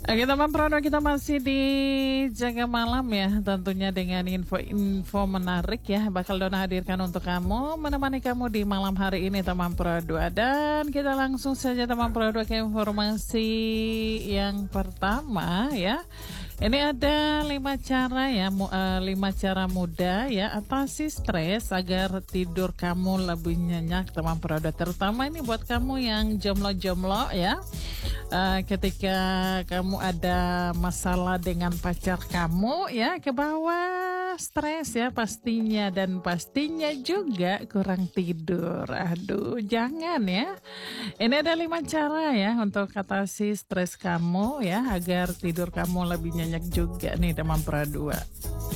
Oke teman Prono, kita masih di Jaga Malam ya, tentunya dengan info-info menarik ya, bakal Dona hadirkan untuk kamu, menemani kamu di malam hari ini teman Pro 2. Dan kita langsung saja teman Pro 2 ke informasi yang pertama ya. Ini ada 5 cara ya, 5 cara mudah ya atasi stres agar tidur kamu lebih nyenyak teman Pro 2. Terutama ini buat kamu yang jomblo-jomblo ya. Ketika kamu ada masalah dengan pacar kamu ya, ke bawah stres ya pastinya, dan pastinya juga kurang tidur. Aduh, jangan ya. Ini ada 5 cara ya untuk atasi stres kamu ya, agar tidur kamu lebih nyenyak juga nih teman Pro 2.